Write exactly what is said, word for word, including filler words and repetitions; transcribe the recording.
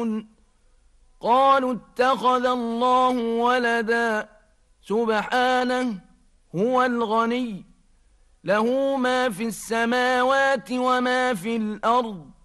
يعبدون قالوا اتخذ الله ولدا سبحانه هو الغني له ما في السماوات وما في الأرض